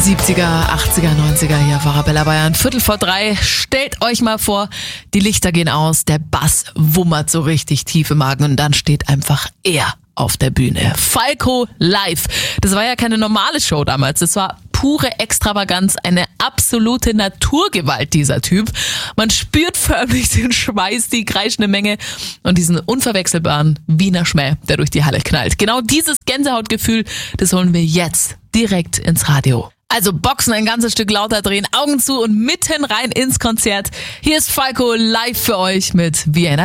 70er, 80er, 90er, hier auf Arabella Bayern. 2:45. Stellt euch mal vor, die Lichter gehen aus, der Bass wummert so richtig tief im Magen und dann steht einfach er auf der Bühne. Falco live. Das war ja keine normale Show damals. Das war pure Extravaganz, eine absolute Naturgewalt, dieser Typ. Man spürt förmlich den Schweiß, die kreischende Menge und diesen unverwechselbaren Wiener Schmäh, der durch die Halle knallt. Genau dieses Gänsehautgefühl, das holen wir jetzt direkt ins Radio. Also Boxen ein ganzes Stück lauter drehen, Augen zu und mitten rein ins Konzert. Hier ist Falco live für euch mit Vienna.